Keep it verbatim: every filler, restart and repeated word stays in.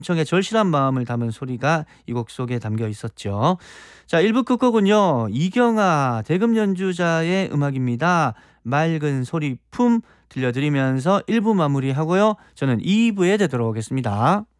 청의 절실한 마음을 담은 소리가 이 곡 속에 담겨 있었죠. 자, 일 부 끝곡은요. 이경아 대금 연주자의 음악입니다. 맑은 소리품 들려드리면서 일 부 마무리하고요. 저는 이 부에 되돌아오겠습니다.